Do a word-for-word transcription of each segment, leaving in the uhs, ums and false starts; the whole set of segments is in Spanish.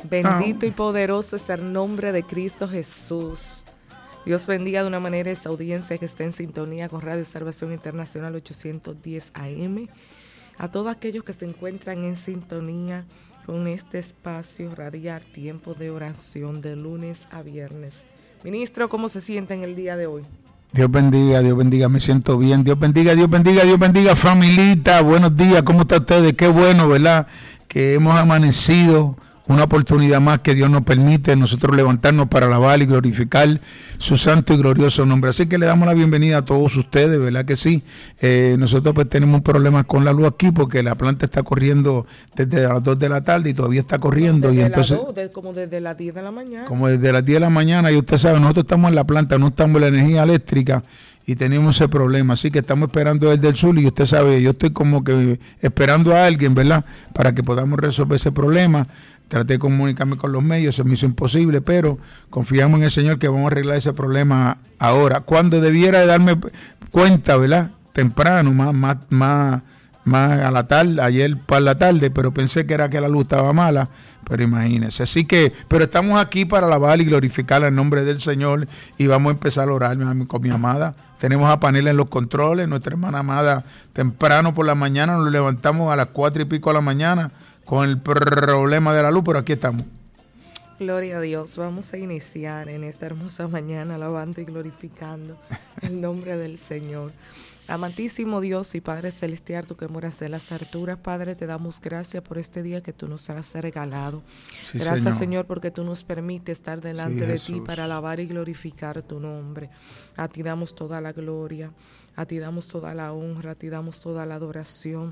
Bendito y poderoso es el nombre de Cristo Jesús. Dios bendiga de una manera esta audiencia que está en sintonía con Radio Salvación Internacional ochocientos diez A M. A todos aquellos que se encuentran en sintonía con este espacio Radiar Tiempo de Oración de lunes a viernes. Ministro, ¿cómo se siente en el día de hoy? Dios bendiga, Dios bendiga, me siento bien. Dios bendiga, Dios bendiga, Dios bendiga, familita. Buenos días, ¿cómo están ustedes? Qué bueno, ¿verdad? Que hemos amanecido. Una oportunidad más que Dios nos permite nosotros levantarnos para alabar y glorificar su santo y glorioso nombre. Así que le damos la bienvenida a todos ustedes, ¿verdad que sí? Eh, nosotros pues tenemos un problema con la luz aquí porque la planta está corriendo desde las dos de la tarde y todavía está corriendo. Desde y entonces, las dos, de, como desde las diez de la mañana. Como desde las diez de la mañana, y usted sabe, nosotros estamos en la planta, no estamos en la energía eléctrica y tenemos ese problema. Así que estamos esperando desde el sur y usted sabe, yo estoy como que esperando a alguien, ¿verdad? Para que podamos resolver ese problema. Traté de comunicarme con los medios, se me hizo imposible, pero confiamos en el Señor que vamos a arreglar ese problema ahora. Cuando debiera de darme cuenta, ¿verdad? Temprano, más, más, más, más a la tarde, ayer para la tarde, pero pensé que era que la luz estaba mala, pero imagínense. Así que, pero estamos aquí para alabar y glorificar el nombre del Señor y vamos a empezar a orar con mi amada. Tenemos a Panela en los controles, nuestra hermana amada, temprano por la mañana, nos levantamos a las cuatro y pico de la mañana, con el problema de la luz, pero aquí estamos. Gloria a Dios. Vamos a iniciar en esta hermosa mañana alabando y glorificando el nombre del Señor. Amantísimo Dios y Padre Celestial, tú que moras en las alturas, Padre, te damos gracias por este día que tú nos has regalado. Sí, gracias, Señor. Señor, porque tú nos permites estar delante sí, de Jesús. Ti para alabar y glorificar tu nombre. A ti damos toda la gloria, a ti damos toda la honra, a ti damos toda la adoración.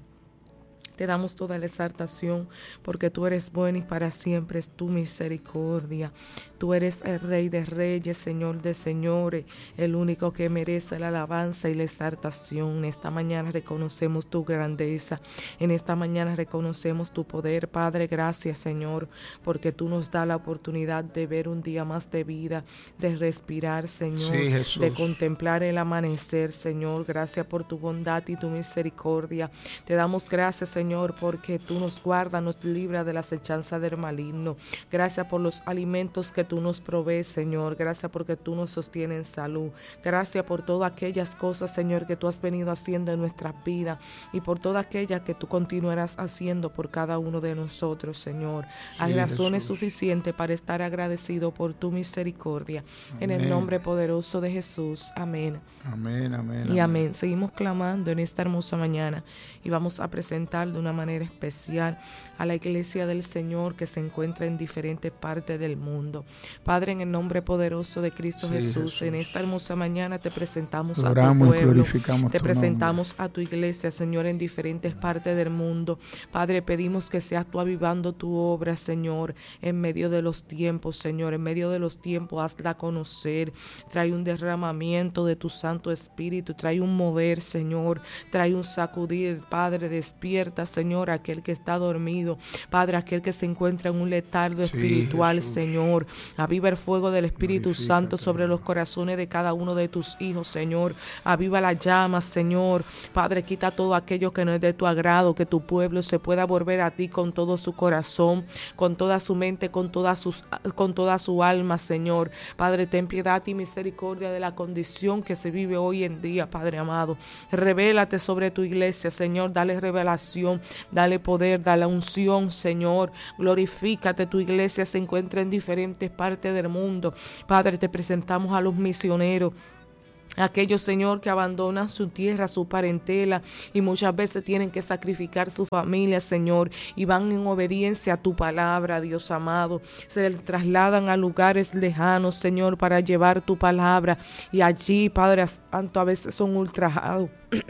Te damos toda la exaltación porque tú eres bueno y para siempre es tu misericordia. Tú eres el Rey de Reyes, Señor de Señores, el único que merece la alabanza y la exaltación. En esta mañana reconocemos tu grandeza, en esta mañana reconocemos tu poder. Padre, gracias, Señor, porque tú nos das la oportunidad de ver un día más de vida, de respirar, Señor, sí, de contemplar el amanecer, Señor. Gracias por tu bondad y tu misericordia. Te damos gracias, Señor. Señor, porque tú nos guardas, nos libras de la acechanza del maligno. Gracias por los alimentos que tú nos provees, Señor. Gracias porque tú nos sostienes en salud. Gracias por todas aquellas cosas, Señor, que tú has venido haciendo en nuestras vidas y por todas aquellas que tú continuarás haciendo por cada uno de nosotros, Señor. Hay sí, razones Jesús. Suficientes para estar agradecido por tu misericordia. Amén. En el nombre poderoso de Jesús. Amén. Amén, amén. Y amén. amén. Seguimos clamando en esta hermosa mañana y vamos a presentar de una manera especial a la iglesia del Señor que se encuentra en diferentes partes del mundo. Padre, en el nombre poderoso de Cristo sí, Jesús, Jesús, en esta hermosa mañana te presentamos Oramos a tu pueblo, te presentamos nombre. A tu iglesia, Señor, en diferentes partes del mundo. Padre, pedimos que seas tú avivando tu obra, Señor, en medio de los tiempos, Señor, en medio de los tiempos, hazla conocer, trae un derramamiento de tu Santo Espíritu, trae un mover, Señor, trae un sacudir, Padre, despierta, Señor, aquel que está dormido, Padre, aquel que se encuentra en un letargo sí, espiritual, Jesús. Señor, aviva el fuego del Espíritu Glorifica, Santo sobre los corazones de cada uno de tus hijos, Señor, aviva las llamas, Señor, Padre, quita todo aquello que no es de tu agrado, que tu pueblo se pueda volver a ti con todo su corazón, con toda su mente, con toda, sus, con toda su alma, Señor, Padre, ten piedad y misericordia de la condición que se vive hoy en día, Padre amado, revélate sobre tu iglesia, Señor, dale revelación, dale poder, dale unción, Señor, glorifícate, tu iglesia se encuentra en diferentes partes del mundo, Padre, te presentamos a los misioneros, aquellos, Señor, que abandonan su tierra, su parentela y muchas veces tienen que sacrificar su familia, Señor, y van en obediencia a tu palabra, Dios amado, se trasladan a lugares lejanos, Señor, para llevar tu palabra y allí, Padre Santo, a veces son ultrajados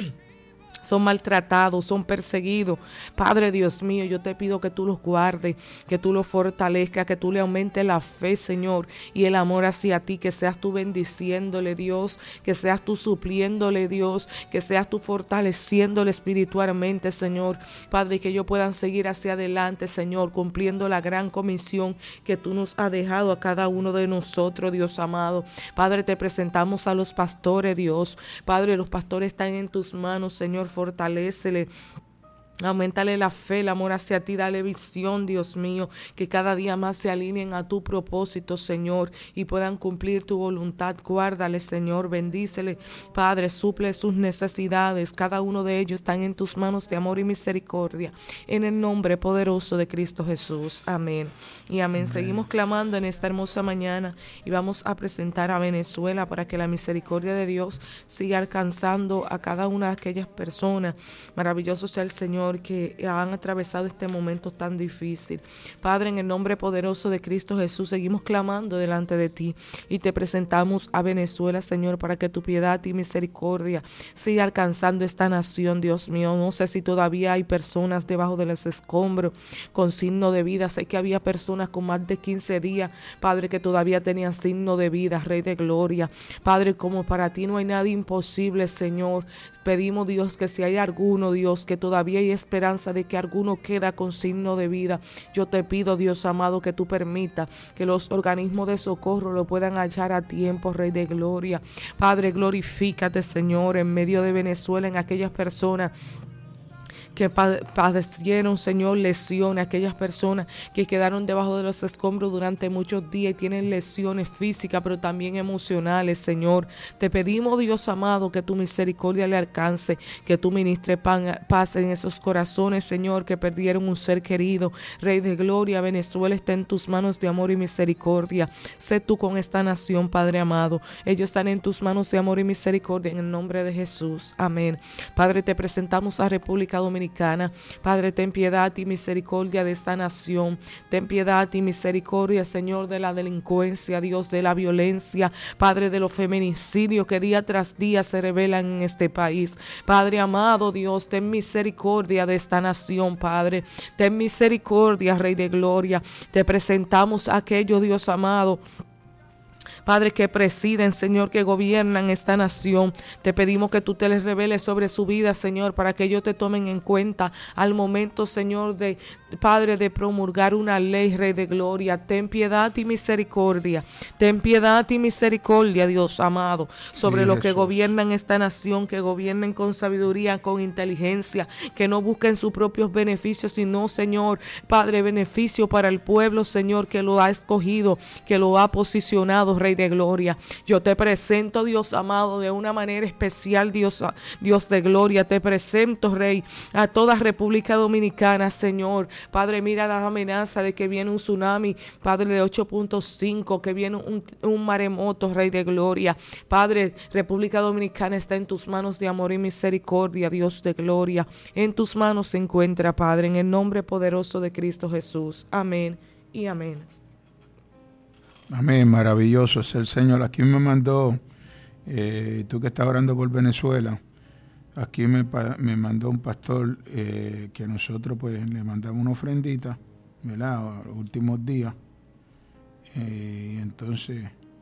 son maltratados, son perseguidos. Padre Dios mío, yo te pido que tú los guardes, que tú los fortalezcas, que tú le aumentes la fe, Señor, y el amor hacia ti, que seas tú bendiciéndole, Dios, que seas tú supliéndole, Dios, que seas tú fortaleciéndole espiritualmente, Señor. Padre, que ellos puedan seguir hacia adelante, Señor, cumpliendo la gran comisión que tú nos has dejado a cada uno de nosotros, Dios amado. Padre, te presentamos a los pastores, Dios. Padre, los pastores están en tus manos, Señor, fortalécele. Aumentale la fe, el amor hacia ti, dale visión, Dios mío, que cada día más se alineen a tu propósito, Señor, y puedan cumplir tu voluntad. Guárdale, Señor, bendícele, Padre, suple sus necesidades, cada uno de ellos están en tus manos de amor y misericordia, en el nombre poderoso de Cristo Jesús, amén, y amén. amén. Seguimos clamando en esta hermosa mañana y vamos a presentar a Venezuela para que la misericordia de Dios siga alcanzando a cada una de aquellas personas. Maravilloso sea el Señor, que han atravesado este momento tan difícil. Padre, en el nombre poderoso de Cristo Jesús, seguimos clamando delante de ti y te presentamos a Venezuela, Señor, para que tu piedad y misericordia siga alcanzando esta nación, Dios mío. No sé si todavía hay personas debajo de los escombros con signo de vida. Sé que había personas con más de quince días, Padre, que todavía tenían signo de vida, Rey de gloria. Padre, como para ti no hay nada imposible, Señor, pedimos, Dios, que si hay alguno, Dios, que todavía hay esperanza de que alguno queda con signo de vida, yo te pido, Dios amado, que tú permitas que los organismos de socorro lo puedan hallar a tiempo, Rey de gloria. Padre, glorifícate, Señor, en medio de Venezuela, en aquellas personas que padecieron, Señor, lesiones, aquellas personas que quedaron debajo de los escombros durante muchos días y tienen lesiones físicas, pero también emocionales, Señor. Te pedimos, Dios amado, que tu misericordia le alcance, que tú ministres paz en esos corazones, Señor, que perdieron un ser querido. Rey de gloria, Venezuela está en tus manos de amor y misericordia. Sé tú con esta nación, Padre amado. Ellos están en tus manos de amor y misericordia, en el nombre de Jesús. Amén. Padre, te presentamos a República Dominicana. Padre, ten piedad y misericordia de esta nación. Ten piedad y misericordia, Señor, de la delincuencia, Dios, de la violencia, Padre, de los feminicidios que día tras día se revelan en este país. Padre amado, Dios, ten misericordia de esta nación, Padre. Ten misericordia, Rey de gloria. Te presentamos a aquellos, Dios amado, Padre, que presiden, Señor, que gobiernan esta nación. Te pedimos que tú te les reveles sobre su vida, Señor, para que ellos te tomen en cuenta al momento, Señor, de Padre, de promulgar una ley, Rey de gloria. Ten piedad y misericordia. Ten piedad y misericordia, Dios amado, sobre sí, los que gobiernan esta nación, que gobiernen con sabiduría, con inteligencia, que no busquen sus propios beneficios, sino, Señor, Padre, beneficio para el pueblo, Señor, que lo ha escogido, que lo ha posicionado, Rey de gloria. Yo te presento, Dios amado, de una manera especial, Dios, Dios de gloria. Te presento, Rey, a toda República Dominicana, Señor. Padre, mira las amenazas de que viene un tsunami, Padre, de ocho punto cinco, que viene un, un maremoto, Rey de gloria. Padre, República Dominicana está en tus manos de amor y misericordia, Dios de gloria. En tus manos se encuentra, Padre, en el nombre poderoso de Cristo Jesús. Amén y amén. Amén, maravilloso es el Señor. Aquí me mandó, eh, tú que estás orando por Venezuela, aquí me, me mandó un pastor eh, que nosotros pues le mandamos una ofrendita, ¿verdad? Los últimos días. Eh, y entonces...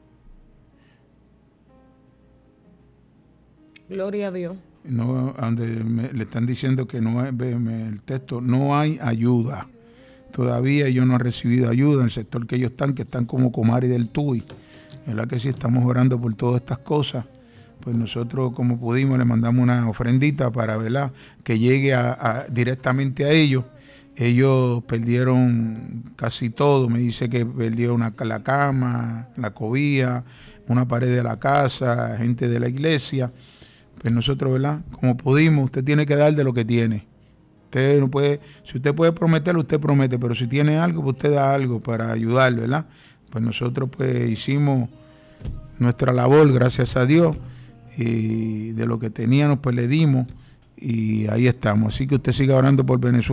Gloria a Dios. No, donde me, le están diciendo que no es, el texto, no hay ayuda. Todavía ellos no han recibido ayuda en el sector que ellos están, que están como Comari del Tuy. ¿Verdad que sí? Estamos orando por todas estas cosas. Pues nosotros, como pudimos, le mandamos una ofrendita para, ¿verdad?, que llegue a, a, directamente a ellos. Ellos perdieron casi todo. Me dice que perdieron una, la cama, la cobija, una pared de la casa, gente de la iglesia. Pues nosotros, ¿verdad?, como pudimos, usted tiene que dar de lo que tiene. Usted no puede, si usted puede prometer, usted promete, pero si tiene algo, pues usted da algo para ayudar, ¿verdad? Pues nosotros pues hicimos nuestra labor, gracias a Dios, y de lo que teníamos pues le dimos, y ahí estamos. Así que usted siga orando por Venezuela.